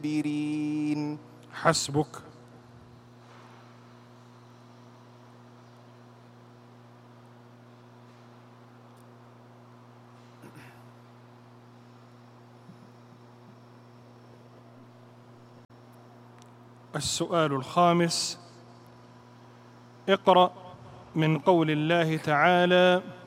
مستكبرين. حسبك. السؤال الخامس: اقرأ من قول الله تعالى: